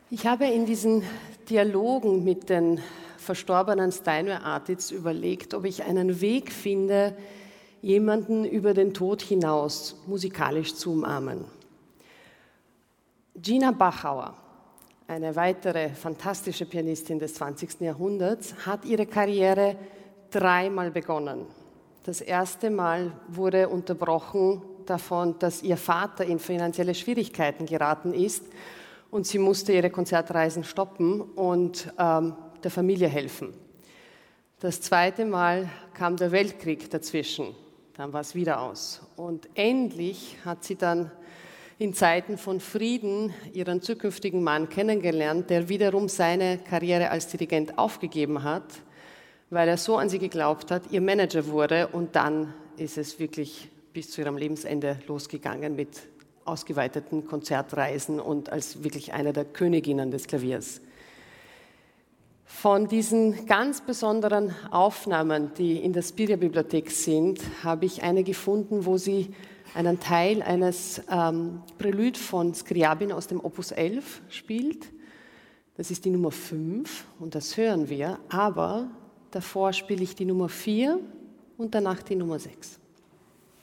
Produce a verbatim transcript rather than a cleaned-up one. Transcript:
Ich habe in diesen Dialogen mit den verstorbenen Steinway Artists überlegt, ob ich einen Weg finde, jemanden über den Tod hinaus musikalisch zu umarmen. Gina Bachauer, eine weitere fantastische Pianistin des zwanzigsten Jahrhunderts, hat ihre Karriere dreimal begonnen. Das erste Mal wurde unterbrochen davon, dass ihr Vater in finanzielle Schwierigkeiten geraten ist und sie musste ihre Konzertreisen stoppen und ähm, der Familie helfen. Das zweite Mal kam der Weltkrieg dazwischen, dann war es wieder aus. Und endlich hat sie dann in Zeiten von Frieden ihren zukünftigen Mann kennengelernt, der wiederum seine Karriere als Dirigent aufgegeben hat, weil er so an sie geglaubt hat, ihr Manager wurde, und dann ist es wirklich bis zu ihrem Lebensende losgegangen mit ausgeweiteten Konzertreisen und als wirklich eine der Königinnen des Klaviers. Von diesen ganz besonderen Aufnahmen, die in der Spiria-Bibliothek sind, habe ich eine gefunden, wo sie einen Teil eines ähm, Prelude von Scriabin aus dem Opus elf spielt. Das ist die Nummer fünf und das hören wir, aber davor spiele ich die Nummer vier und danach die Nummer sechs.